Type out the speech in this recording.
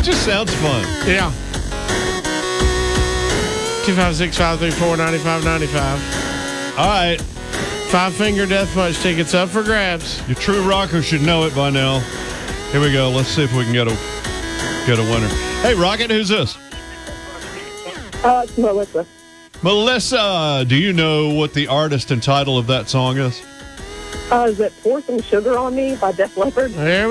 just sounds fun. Yeah. 256-534-9595. All right. Five Finger Death Punch tickets up for grabs. Your true rocker should know it by now. Here we go. Let's see if we can get a winner. Hey, Rocket, who's this? It's Melissa. Melissa, do you know what the artist and title of that song is? Is it Pour Some Sugar on Me by Def Leppard? There